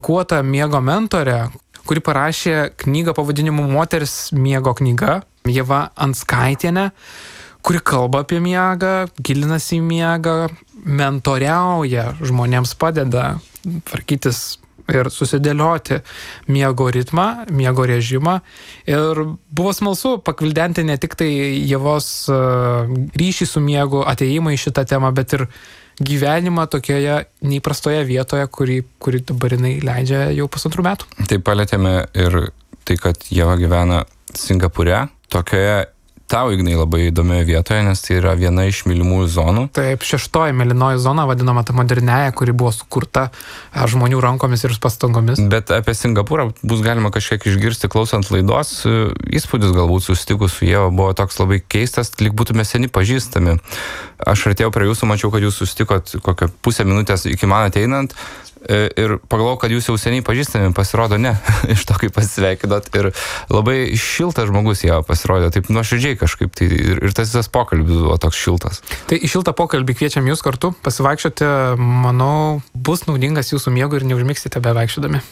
Kuota miego mentorė, kuri parašė knygą pavadinimu Moters miego knyga, Ieva Anskaitienė, kuri kalba apie miegą, gilinasi į miegą, mentoriauja, žmonėms padeda tvarkytis ir susidėlioti miego ritmą, miego režimą. Ir buvo smalsu pakvildenti ne tik tai Ievos ryšį su miegu, atėjimą į šitą temą, bet ir gyvenimą tokioje neįprastoje vietoje, kuri dabar jinai leidžia jau 2 metų. Tai palėtėme ir tai, kad Ieva gyvena Singapūre, tokioje tau, Ignai, labai įdomioje vietoje, nes tai yra viena iš mylimųjų zonų. Taip, 6 mėlynoji zona, vadinama ta moderniaja, kuri buvo sukurta žmonių rankomis ir pastangomis. Bet apie Singapūrą bus galima kažkiek išgirsti klausant laidos. Įspūdis galbūt susitikus su Ieva buvo toks labai keistas, lyg būtume seni pažįstami. Aš atėjau prie jūsų, mačiau, kad jūs susitikot kokią pusę minutės iki man ateinant ir pagalvojau, kad jūs jau seniai pažįstami, pasirodo ne, iš to, kaip pasisveikinot. Ir labai šiltas žmogus Ieva pasirodė, taip nuoširdžiai kažkaip. Tai ir tas visas pokalbis buvo toks šiltas. Tai į šiltą pokalbį kviečiam jūs kartu pasivaikščioti, manau, bus naudingas jūsų miegui ir neužmigsite bevaikščiodami.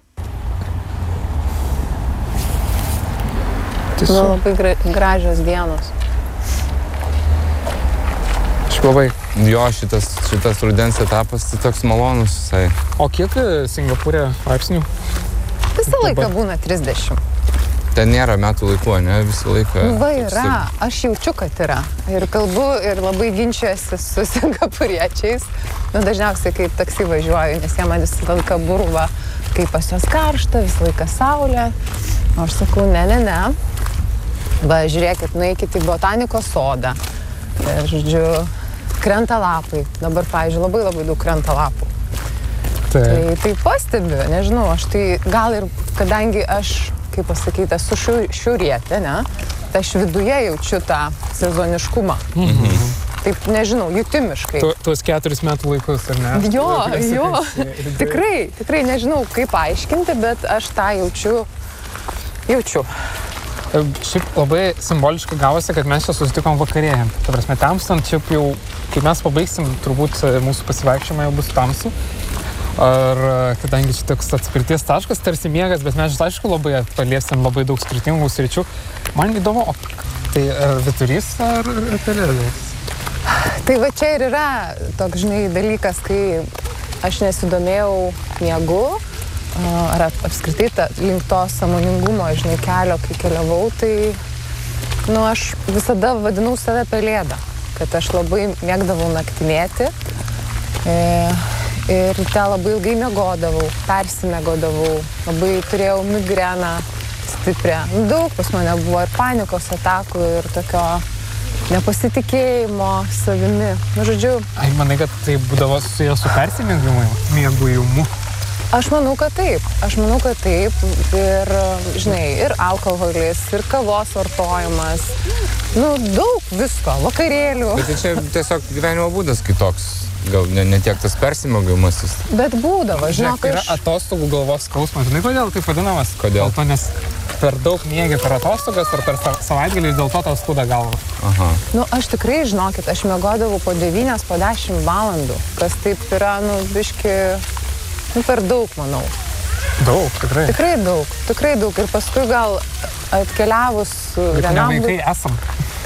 Labai gražios dienos. Labai. Jo, šitas rudens etapas tai toks malonus visai. O kiek Singapūre laipsnių? Visą laiką būna 30. Ten nėra metų laiku, ne? Visą laiką. Va yra, aš jaučiu, kad yra. Ir kalbu ir labai ginčiuosi su singapūriečiais. Dažniausiai, kai taksi važiuoju, nes jie man visą laiką burva, kai pas jos karšta, visą laiką saulė. O aš sakau, ne. Va, žiūrėkit, nueikit į botanikos sodą. Ir, žodžiu, krenta lapai. Dabar, pavyzdžiui, labai daug krenta lapų. Tai pastebiu, nežinau, aš tai gal ir, kadangi aš, kaip pasakyti, esu šiaurietė, ne? Tai aš viduje jaučiu tą sezoniškumą. Taip, nežinau, jutimiškai. Tuos 4 metų laikus, ar ne? Jo. Tikrai nežinau, kaip aiškinti, bet aš tą jaučiu. Šiaip labai simboliškai gavosi, kad mes čia susitikom vakarėjant. Ta prasme, tamstant, šiaip jau, kai mes pabaigsim, turbūt mūsų pasivaikščiojimą jau bus tamsu. Ar kadangi čia toks atspirties taškas, tarsi miegas, bet mes, aišku, labai paliesim labai daug skirtingų sričių. Man įdomu, tai vyturys ar pelėdas? Tai va čia ir yra toks, žinai, dalykas, kai aš nesidomėjau miegu, ar apskritai link to sąmoningumo, žinai, kelio, kai keliavau, tai, aš visada vadinau save pelėdą, kad aš labai mėgdavau naktinėti ir te labai ilgai miegodavau, persimiegodavau, labai turėjau migreną stiprią. Daug pas mane buvo ir panikos atakų, ir tokio nepasitikėjimo savimi. Žodžiu. Manai, kad tai būdavo su persimiegojimu? Aš manau, kad taip. Ir, žinai, ir alkoholis, ir kavos vartojimas. Daug visko, vakarėlių. Bet tai čia tiesiog gyvenimo būdas kitoks. Gal ne tiek tas persimėgavimasis. Bet būdavo, žinok, yra atostogų galvos skausmas. Žinai, kodėl taip vadinamas? Kodėl? Dėl to, nes per daug miegi per atostogas ar per savaitgalį ir dėl to tau skauda galva. Aha. Aš tikrai, žinokit, aš miegodavau po 9, po 10 valandų. Kas taip yra, biški, per daug, manau. Daug, tikrai. Tikrai daug. Ir paskui gal atkeliavus vienam... Bet ne vaikai esam.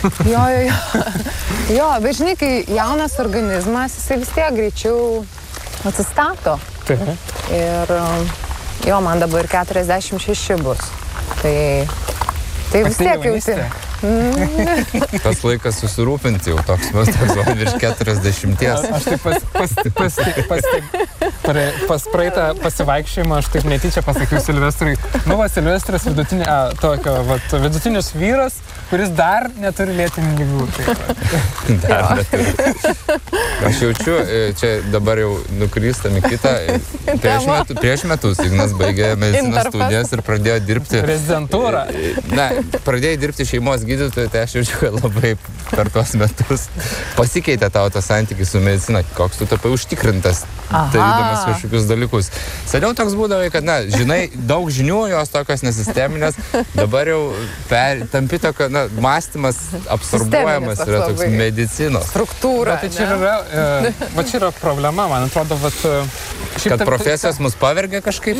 Jo, bet žinai, kai jaunas organizmas, jisai vis tiek greičiau atsistato. Taip. Ir man dabar 46 bus. Tai vis tiek jauti. Tas laikas susirūpinti jau toks virš 40. Aš taip pas praeitą pasivaikščiojimą, aš taip netyčia pasakiau Silvestrui. Silvestras vidutinis vyras, kuris dar neturi lėtinių ligų. Dar neturi. Aš jaučiu, čia dabar jau nukrystam į kitą. Prieš metus Ignas baigė medicinos studijas ir pradėjo dirbti. Rezidentūrą. Pradėjo dirbti šeimos gydytojų, tai aš jaučiu, kad labai per tuos metus pasikeitė tavo tas santykis su medicina, koks tu tapai užtikrintas, darydamas kažkokius dalykus. Seniau toks būdavo, kad, žinai, daug žinių, jos tokios nesisteminės, dabar jau tampi tokio, mąstymas absorbuojamas yra toks medicinos. Struktūra. Bet čia yra problema, man atrodo, kad profesijos mus pavergia kažkaip.